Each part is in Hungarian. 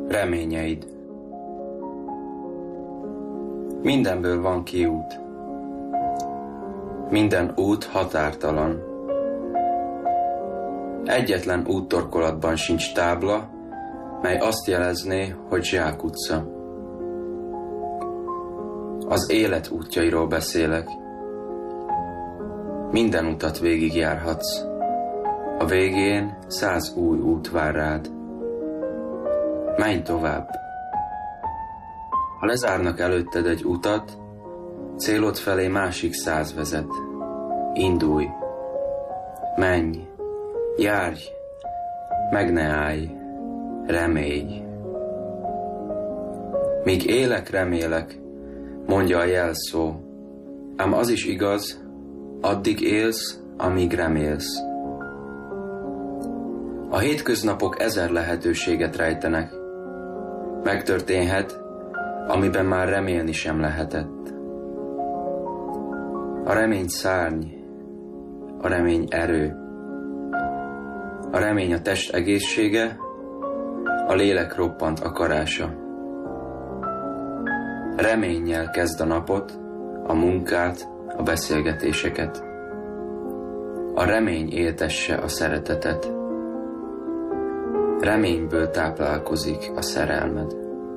Reményeid. Mindenből van kiút. Minden út határtalan. Egyetlen úttorkolatban sincs tábla, mely azt jelezné, hogy zsákutca. Az élet útjairól beszélek. Minden utat végigjárhatsz. A végén 100 új út vár rád. Menj tovább. Ha lezárnak előtted egy utat, célod felé másik 100 vezet. Indulj. Menj. Járj. Meg ne állj. Remélj. Míg élek, remélek, mondja a jelszó. Ám az is igaz, addig élsz, amíg remélsz. A hétköznapok 1000 lehetőséget rejtenek. Megtörténhet, amiben már remélni sem lehetett. A remény szárny, a remény erő. A remény a test egészsége, a lélek roppant akarása. Reménnyel kezd a napot, a munkát, a beszélgetéseket. A remény éltesse a szeretetet. Reményből táplálkozik a szerelmed.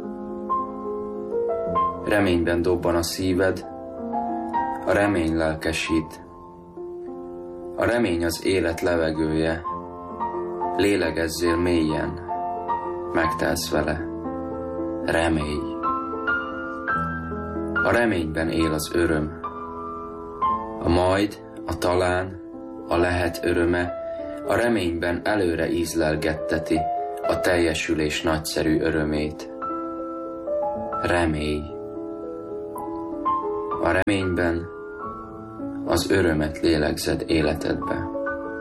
Reményben dobban a szíved, a remény lelkesít. A remény az élet levegője, lélegezzél mélyen, megtelsz vele. Remélj. A reményben él az öröm. A majd, a talán, a lehet öröme, a reményben előre ízlelgetteti a teljesülés nagyszerű örömét. Remélj. A reményben az örömet lélegzed életedbe.